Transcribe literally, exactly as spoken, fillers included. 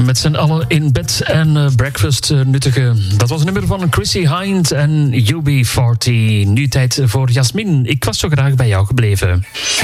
met z'n allen in bed en uh, breakfast uh, nuttigen. Dat was een nummer van Chrissy Hind en U B veertig. Nu tijd voor Jasmin. Ik was zo graag bij jou gebleven.